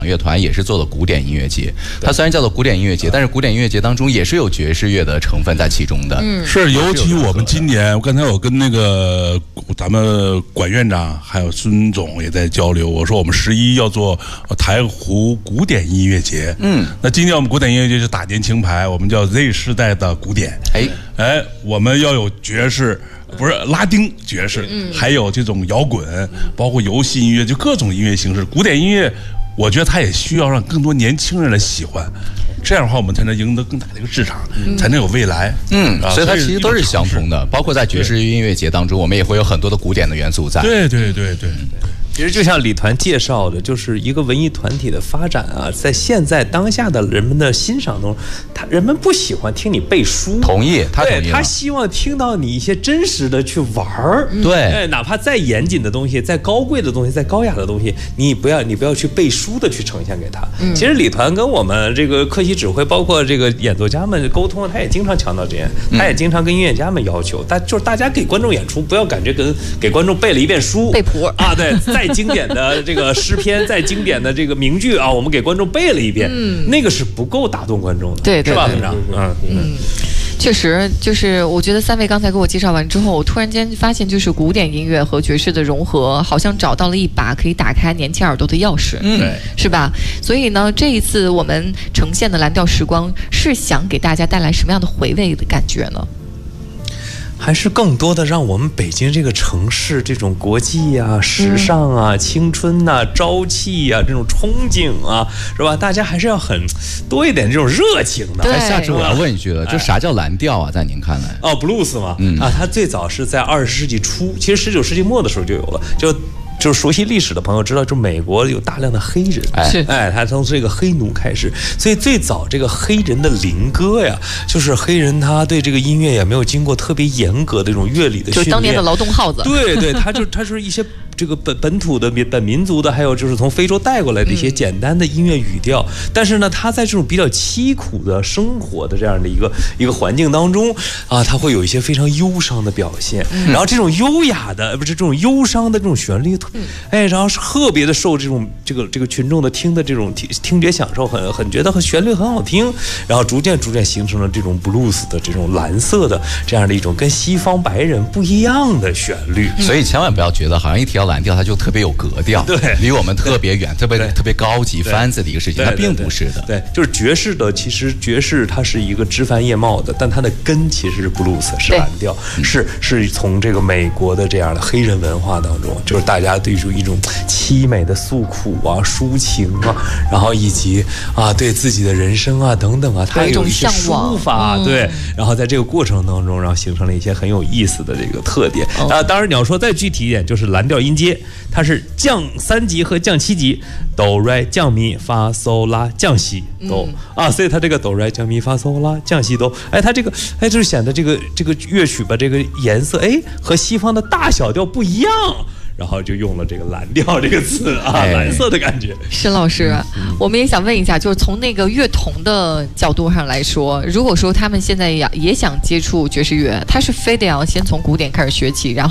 乐团也是做的古典音乐节，它虽然叫做古典音乐节，但是古典音乐节当中也是有爵士乐的成分在其中的。 是，尤其我们今年，刚才我跟那个咱们管院长还有孙总也在交流，我说我们11要做台湖古典音乐节。那今年我们古典音乐节是打年轻牌，我们叫 Z 世代的古典。我们要有爵士。不是拉丁爵士，还有这种摇滚，包括游戏音乐，就各种音乐形式。古典音乐，我觉得它也需要让更多年轻人来喜欢，这样的话我们才能赢得更大的一个市场，才能有未来。 所以它其实都是相通的，包括在爵士音乐节当中，我们也会有很多的古典的元素在。 对。 其实就像李团介绍的，就是一个文艺团体的发展啊，在现在当下的人们的欣赏中，人们不喜欢听你背书， 同意， 他希望听到你一些真实的去玩儿， 对， 哪怕再严谨的东西，再高贵的东西，再高雅的东西，你不要去背书的去呈现给他。其实李团跟我们这个客席指挥，包括这个演奏家们沟通，他也经常强调这点，他也经常跟音乐家们要求，就是大家给观众演出，不要感觉给观众背了一遍书， 背谱啊，对。再经典的这个诗篇，再经典的这个名句啊，我们给观众背了一遍，那个是不够打动观众的， 对， 是吧，团长？ 确实，就是我觉得3位刚才给我介绍完之后，我突然间发现，就是古典音乐和爵士的融合，好像找到了一把可以打开年轻耳朵的钥匙，是吧？所以呢，这一次我们呈现的蓝调时光，是想给大家带来什么样的回味的感觉呢？ 还是更多的让我们北京这个城市这种国际啊、时尚啊、青春啊、朝气啊、这种憧憬啊，是吧？大家还是要很多一点这种热情的。 下次我要问一句了，就啥叫蓝调啊？在您看来？ blues 嘛，它最早是在20世纪初，其实19世纪末的时候就有了，就是熟悉历史的朋友知道，就美国有大量的黑人，他从这个黑奴开始，所以最早这个黑人的灵歌呀，就是黑人他对这个音乐也没有经过特别严格的这种乐理的训练， 就当年的劳动号子， 对，他是一些这个本土的本民族的，还有就是从非洲带过来的一些简单的音乐语调，但是呢，他在这种比较凄苦的生活的这样的一个环境当中啊，他会有一些非常忧伤的表现，然后这种优雅的不是这种忧伤的这种旋律。然后是特别的受这个群众的听的这种听觉享受，很觉得旋律很好听，然后逐渐形成了这种 blues 的这种蓝色的这样的一种跟西方白人不一样的旋律。 所以千万不要觉得好像一提到蓝调它就特别有格调， 对， 离我们特别远，特别高级 fancy 的一个事情，它并不是的。 对，就是爵士的，其实爵士它是一个枝繁叶茂的，但它的根其实是 blues， 是蓝调，是从这个美国的这样的黑人文化当中，就是大家对一种凄美的诉苦啊、抒情啊，然后以及对自己的人生啊等等啊，它有一些抒法，对，然后在这个过程当中，然后形成了一些很有意思的这个特点。当然你要说再具体一点，就是蓝调音阶，它是降3级和降7级，哆来降咪发嗦拉降西哆所以它这个哆来降咪发嗦拉降西哆，它这个就是显得这个乐曲吧，这个颜色和西方的大小调不一样。然后就用了这个蓝调这个词蓝色的感觉。 申老师，我们也想问一下，就是从那个乐童的角度上来说，如果说他们现在也想接触爵士乐，他是非得要先从古典开始学起，然后